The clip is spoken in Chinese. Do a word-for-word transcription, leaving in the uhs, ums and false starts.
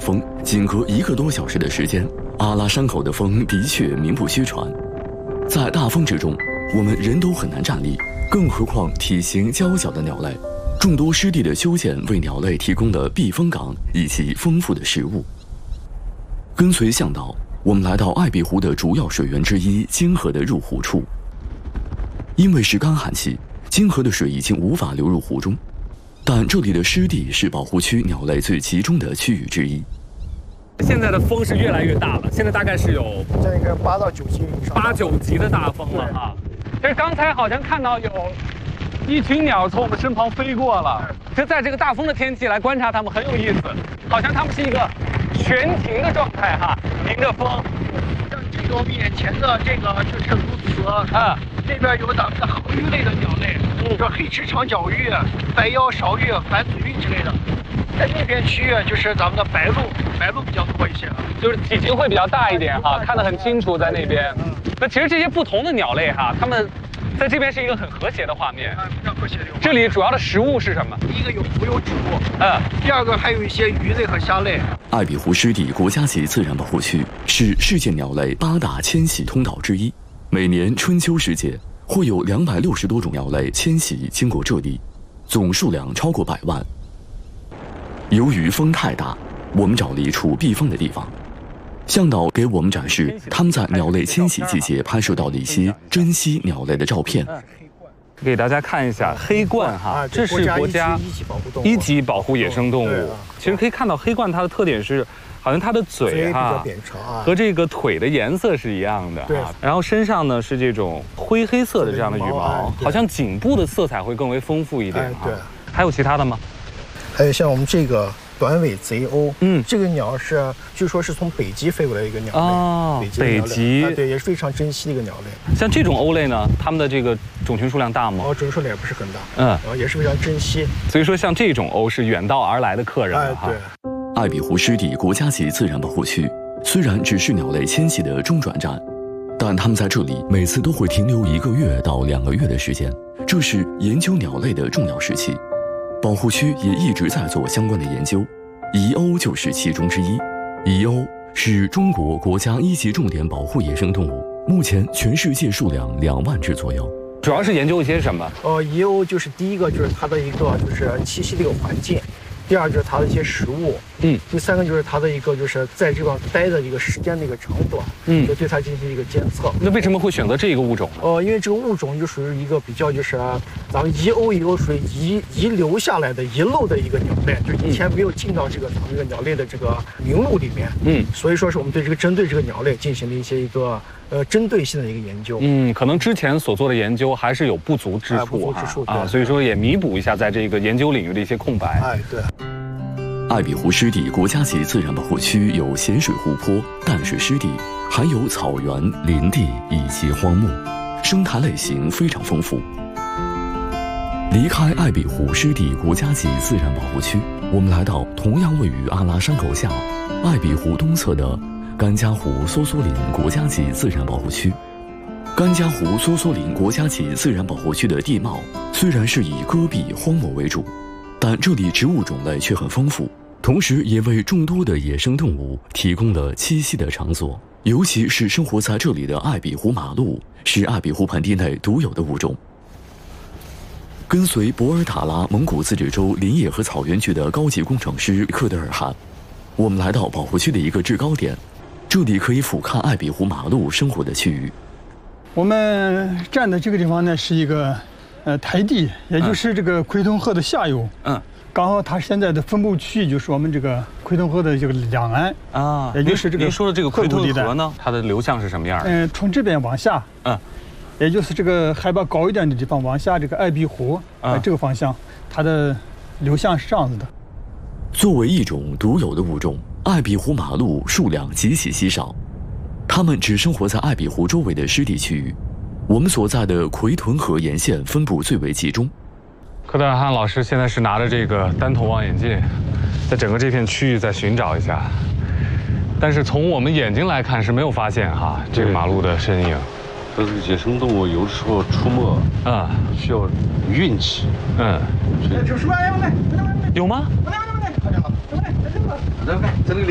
风，仅隔一个多小时的时间，阿拉山口的风的确名不虚传。在大风之中，我们人都很难站立，更何况体型娇小的鸟类。众多湿地的修建为鸟类提供了避风港以及丰富的食物。跟随向导，我们来到艾比湖的主要水源之一金河的入湖处。因为是干旱期，金河的水已经无法流入湖中，但这里的湿地是保护区鸟类最集中的区域之一。 现在的风是越来越大了，现在大概是有这个八到九级以上， 八九级的大风了啊！其实刚才好像看到有一群鸟从我们身旁飞过了。就在这个大风的天气来观察它们很有意思，好像它们是一个悬停的状态哈，迎着风。 像这个我们眼前的这个就是鸬鹚啊，这边有咱们的河鱼类的鸟类，嗯，说黑翅长脚鱼、白腰勺鱼、反嘴鱼之类的。在那边区域就是咱们的白鹭，白鹭比较多一些， 就是体型会比较大一点哈，看得很清楚在那边。 嗯， 那其实这些不同的鸟类哈，它们在这边是一个很和谐的画面， 啊，非常和谐的。 这里主要的食物是什么？ 第一个有浮游植物， 嗯， 第二个还有一些鱼类和虾类。 艾比湖湿地国家级自然保护区是世界鸟类八大迁徙通道之一，每年春秋时节会有两百六十多种鸟类迁徙经过这里，总数量超过百万。由于风太大，我们找了一处避风的地方。向导给我们展示他们在鸟类迁徙季节拍摄到的一些珍稀鸟类的照片。 给大家看一下黑鹳哈，这是国家一级保护野生动物。其实可以看到黑鹳它的特点是，好像它的嘴哈和这个腿的颜色是一样的啊。然后身上呢是这种灰黑色的这样的羽毛，好像颈部的色彩会更为丰富一点哈。对，还有其他的吗？ 还有像我们这个短尾贼鸥，嗯，这个鸟是据说是从北极飞过来的一个鸟类，哦， 北极， 对，也是非常珍稀的一个鸟类。 像这种鸥类呢，它们的这个种群数量大吗？ 哦，种群数量也不是很大， 嗯， 啊，也是非常珍稀。 所以说，像这种鸥是远道而来的客人， 哎，对。 艾比湖湿地国家级自然保护区虽然只是鸟类迁徙的中转站，但它们在这里每次都会停留一个月到两个月的时间，这是研究鸟类的重要时期。保护区也一直在做相关的研究，遗鸥就是其中之一。遗鸥是中国国家一级重点保护野生动物，目前全世界数量两万只左右。 主要是研究一些什么？ 呃，遗鸥就是第一个就是它的一个就是栖息的一个环境，第二就是它的一些食物，嗯，第三个就是它的一个就是在这块待的一个时间的一个长短，嗯，就对它进行一个监测。 那为什么会选择这个物种呢？ 呃，因为这个物种就属于一个比较就是咱们遗鸥遗鸥属于遗遗留下来的遗漏的一个鸟类，就以前没有进到这个咱们这个鸟类的这个名录里面，嗯，所以说是我们对这个针对这个鸟类进行了一些一个呃针对性的一个研究。 嗯，可能之前所做的研究还是有不足之处， 不足之处啊，所以说也弥补一下在这个研究领域的一些空白。 哎，对。 艾比湖湿地国家级自然保护区有咸水湖泊、淡水湿地，还有草原、林地以及荒漠，生态类型非常丰富。离开艾比湖湿地国家级自然保护区，我们来到同样位于阿拉山口下艾比湖东侧的甘家湖梭梭林国家级自然保护区。甘家湖梭梭林国家级自然保护区的地貌虽然是以戈壁荒漠为主，但这里植物种类却很丰富，同时也为众多的野生动物提供了栖息的场所。尤其是生活在这里的艾比湖马鹿，是艾比湖盆地内独有的物种。跟随博尔塔拉蒙古自治州林业和草原局的高级工程师克德尔汗，我们来到保护区的一个制高点，这里可以俯瞰艾比湖马鹿生活的区域。 我们站的这个地方呢，是一个呃台地，也就是这个奎屯河的下游。嗯，刚好它现在的分布区域就是我们这个奎屯河的这个两岸啊，也就是这个。 你说的这个奎屯河呢，它的流向是什么样的？ 嗯，从这边往下，嗯，也就是这个海拔高一点的地方往下，这个艾比湖啊、呃、这个方向，它的流向是这样子的。 作为一种独有的物种，艾比湖马鹿数量极其稀少，它们只生活在艾比湖周围的湿地区域。我们所在的奎屯河沿线分布最为集中。 柯德尔汗老师现在是拿着这个单筒望远镜，在整个这片区域在寻找一下，但是从我们眼睛来看是没有发现哈这个马鹿的身影。 这个野生动物有时候出没啊，需要运气。嗯， 有吗？这里